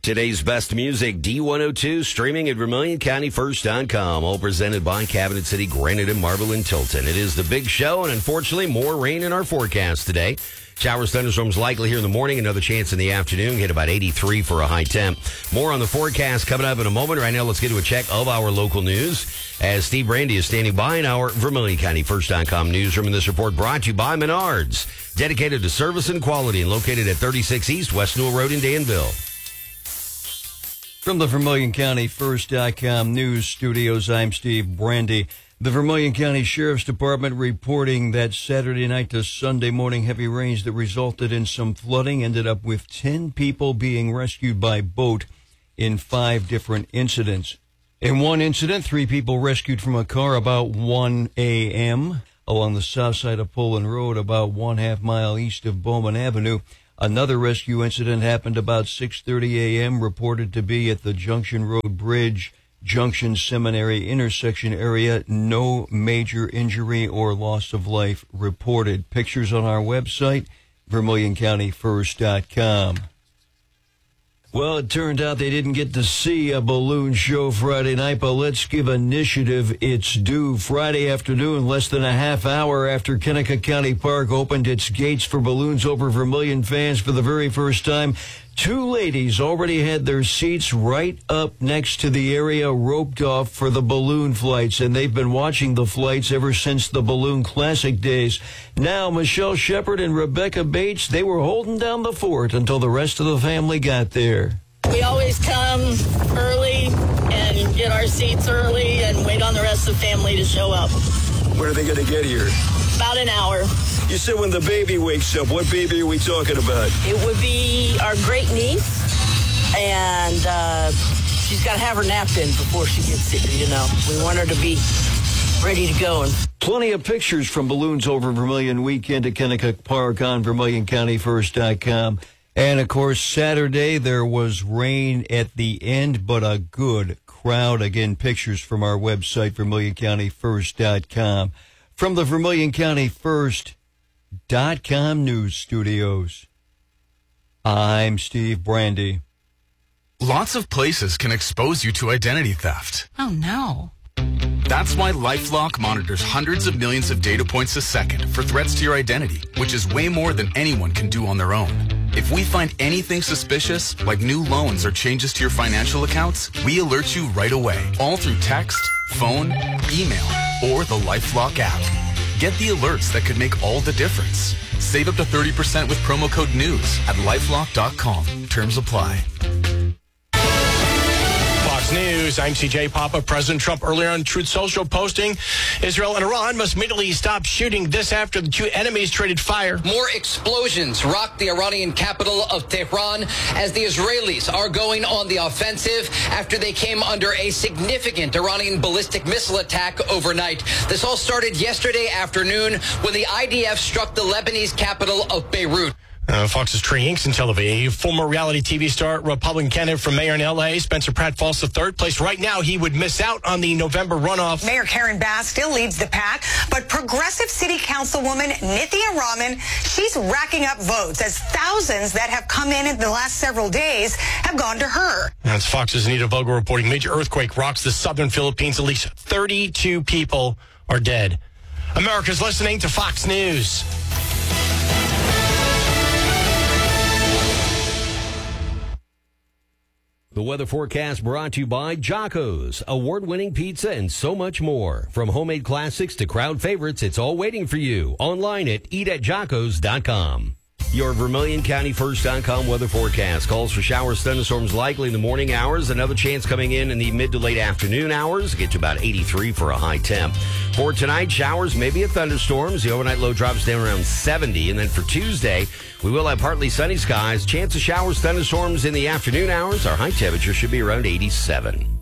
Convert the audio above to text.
Today's best music, D102, streaming at VermilionCountyFirst.com. All presented by Cabinet City, Granite and Marble in Tilton. It is the big show, and unfortunately, more rain in our forecast today. Showers, thunderstorms likely here in the morning. Another chance in the afternoon. Get about 83 for a high temp. More on the forecast coming up in a moment. Right now, let's get to a check of our local news as Steve Brandy is standing by in our VermilionCountyFirst.com newsroom. And this report brought to you by Menards, dedicated to service and quality and located at 36 East West Newell Road in Danville. From the VermilionCountyFirst.com news studios, I'm Steve Brandy. The Vermilion County Sheriff's Department reporting that Saturday night to Sunday morning heavy rains that resulted in some flooding ended up with 10 people being rescued by boat in 5 different incidents. In one incident, 3 people rescued from a car about 1 a.m. along the south side of Poland Road, about 1/2 mile east of Bowman Avenue. Another rescue incident happened about 6:30 a.m., reported to be at the Junction Road Bridge, Junction Seminary intersection area. No major injury or loss of life reported. Pictures on our website, VermilionCountyFirst.com. Well, it turned out they didn't get to see a balloon show Friday night, but let's give Initiative its due. Friday afternoon, less than a half hour after Kennecott County Park opened its gates for Balloons Over Vermilion fans for the very first time, 2 ladies already had their seats right up next to the area roped off for the balloon flights, and they've been watching the flights ever since the Balloon Classic days. Now, Michelle Shepard and Rebecca Bates, they were holding down the fort until the rest of the family got there. We always come early and get our seats early and wait on the rest of the family to show up. When are they going to get here? About an hour. You said when the baby wakes up. What baby are we talking about? It would be our great niece, and she's got to have her nap in before she gets here, you know. We want her to be ready to go. Plenty of pictures from Balloons Over Vermilion weekend at Kennecott Park on VermilionCountyFirst.com. And, of course, Saturday there was rain at the end, but a good crowd. Again, pictures from our website, VermilionCountyFirst.com. From the VermilionCountyFirst.com news studios, I'm Steve Brandy. Lots of places can expose you to identity theft. Oh, no. That's why LifeLock monitors hundreds of millions of data points a second for threats to your identity, which is way more than anyone can do on their own. If we find anything suspicious, like new loans or changes to your financial accounts, we alert you right away, all through text, phone, email, or the LifeLock app. Get the alerts that could make all the difference. Save up to 30% with promo code NEWS at LifeLock.com. Terms apply. Fox News, I'm CJ Papa. President Trump earlier on Truth Social posting, Israel and Iran must immediately stop shooting. This after the 2 enemies traded fire. More explosions rocked the Iranian capital of Tehran as the Israelis are going on the offensive after they came under a significant Iranian ballistic missile attack overnight. This all started yesterday afternoon when the IDF struck the Lebanese capital of Beirut. Fox's Trey Hinks in Tel Aviv. Former reality TV star, Republican candidate for mayor in L.A., Spencer Pratt falls to 3rd place. Right now, he would miss out on the November runoff. Mayor Karen Bass still leads the pack, but progressive city councilwoman Nithya Raman, she's racking up votes as thousands that have come in the last several days have gone to her. That's Fox's Anita Vogel reporting. Major earthquake rocks the southern Philippines. At least 32 people are dead. America's listening to Fox News. The weather forecast brought to you by Jocko's, award-winning pizza and so much more. From homemade classics to crowd favorites, it's all waiting for you. Online at eatatjockos.com. Your VermilionCountyFirst.com weather forecast calls for showers, thunderstorms likely in the morning hours. Another chance coming in the mid to late afternoon hours. Get to about 83 for a high temp. For tonight, showers, maybe a thunderstorms. The overnight low drops down around 70. And then for Tuesday, we will have partly sunny skies. Chance of showers, thunderstorms in the afternoon hours. Our high temperature should be around 87.